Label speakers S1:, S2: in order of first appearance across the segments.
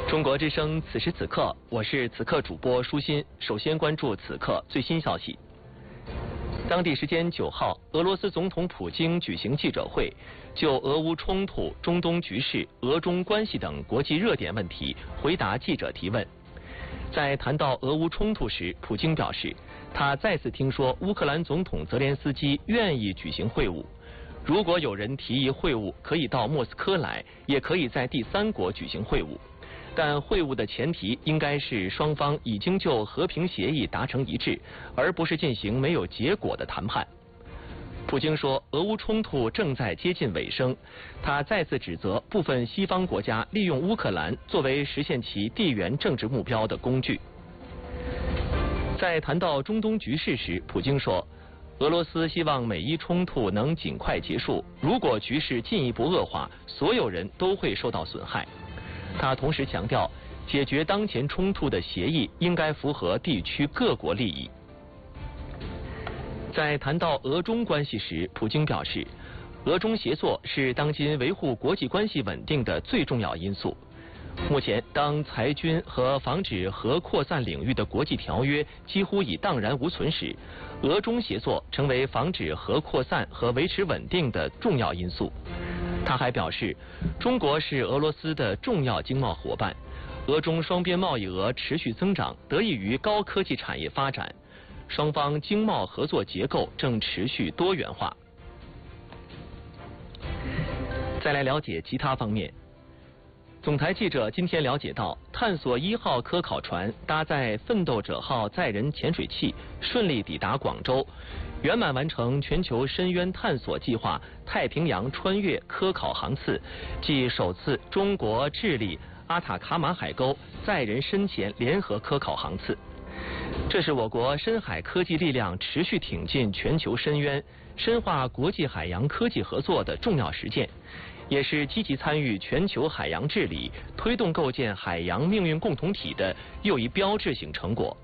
S1: 中国之声此时此刻，我是此刻主播舒心。首先关注此刻最新消息。当地时间9号，俄罗斯总统普京举行记者会，就俄乌冲突、中东局势、俄中关系等国际热点问题回答记者提问。在谈到俄乌冲突时，普京表示，他再次听说乌克兰总统泽连斯基愿意举行会晤。如果有人提议会晤，可以到莫斯科来，也可以在第三国举行会晤。但会晤的前提应该是双方已经就和平协议达成一致，而不是进行没有结果的谈判。普京说，俄乌冲突正在接近尾声，他再次指责部分西方国家利用乌克兰作为实现其地缘政治目标的工具。在谈到中东局势时，普京说，俄罗斯希望美伊冲突能尽快结束，如果局势进一步恶化，所有人都会受到损害。他同时强调，解决当前冲突的协议应该符合地区各国利益。在谈到俄中关系时，普京表示，俄中协作是当今维护国际关系稳定的最重要因素。目前，当裁军和防止核扩散领域的国际条约几乎已荡然无存时，俄中协作成为防止核扩散和维持稳定的重要因素。他还表示，中国是俄罗斯的重要经贸伙伴，俄中双边贸易额持续增长，得益于高科技产业发展，双方经贸合作结构正持续多元化。再来了解其他方面。总台记者今天了解到，探索1号科考船搭载奋斗者号载人潜水器顺利抵达广州，圆满完成全球深渊探索计划太平洋穿越科考航次，即首次中国、智利、阿塔卡马海沟载人深潜联合科考航次。这是我国深海科技力量持续挺进全球深渊、深化国际海洋科技合作的重要实践，也是积极参与全球海洋治理、推动构建海洋命运共同体的又一标志性成果。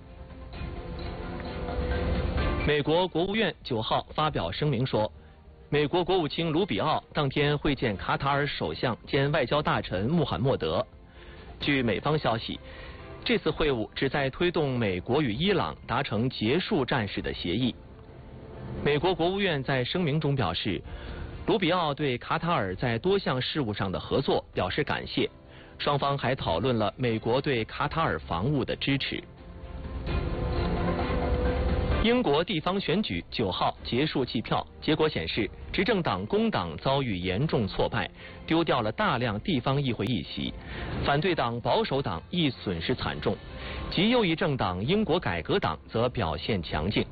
S1: 美国国务院9号发表声明说，美国国务卿卢比奥当天会见卡塔尔首相兼外交大臣穆罕默德。据美方消息，这次会晤旨在推动美国与伊朗达成结束战事的协议。美国国务院在声明中表示，卢比奥对卡塔尔在多项事务上的合作表示感谢，双方还讨论了美国对卡塔尔防务的支持。英国地方选举9号结束计票，结果显示，执政党工党遭遇严重挫败，丢掉了大量地方议会议席；反对党保守党亦损失惨重，极右翼政党英国改革党则表现强劲。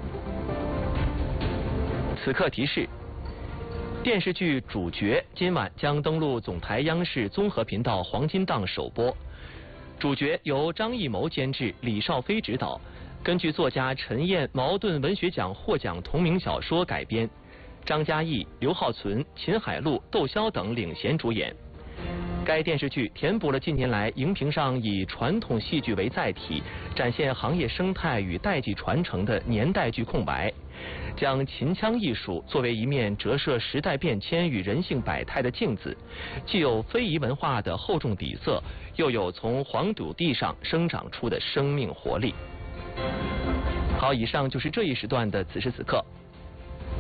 S1: 此刻提示：电视剧《主角》今晚将登陆总台央视综合频道黄金档首播。《主角》由张艺谋监制，李少飞执导，根据作家陈燕茅盾文学奖获奖同名小说改编，张嘉译、刘浩存、秦海璐、窦骁等领衔主演。该电视剧填补了近年来荧屏上以传统戏剧为载体，展现行业生态与代际传承的年代剧空白，将秦腔艺术作为一面折射时代变迁与人性百态的镜子，既有非遗文化的厚重底色，又有从黄土地上生长出的生命活力。好，以上就是这一时段的此时此刻。